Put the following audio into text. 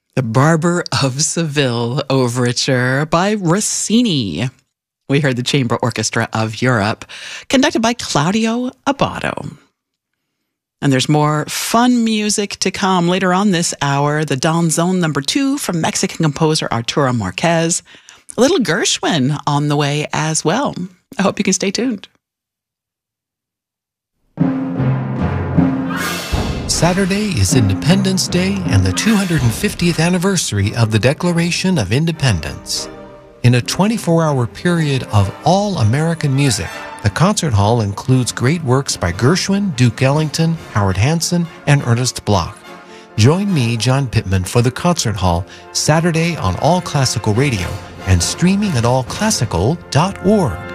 The Barber of Seville Overture by Rossini. We heard the Chamber Orchestra of Europe, conducted by Claudio Abbado. And there's more fun music to come later on this hour. The Danzón No. 2 from Mexican composer Arturo Marquez. A little Gershwin on the way as well. I hope you can stay tuned. Saturday is Independence Day and the 250th anniversary of the Declaration of Independence. In a 24-hour period of all-American music, the concert hall includes great works by Gershwin, Duke Ellington, Howard Hanson, and Ernest Bloch. Join me, John Pittman, for the concert hall Saturday on All Classical Radio and streaming at allclassical.org.